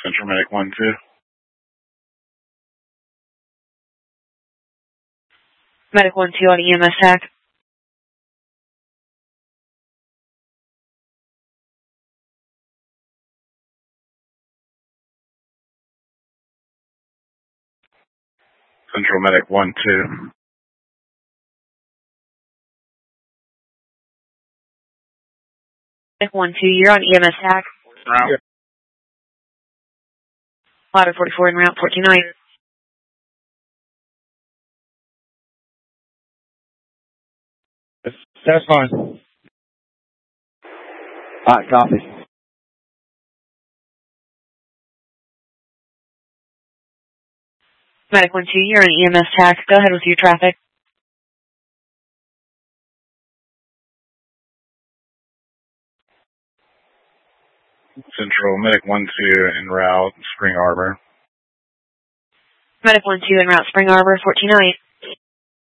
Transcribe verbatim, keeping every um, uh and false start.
Central Medic one two. Medic one two on E M S T A C. Central Medic one two. Medic one two, you're on E M S T A C. Route. Ladder forty-four en route fourteen nine. That's fine. Alright, copy. Medic one two, you're on E M S T A C. Go ahead with your traffic. Central Medic one two en route Spring Arbor. Medic one two en route Spring Arbor fourteen nine.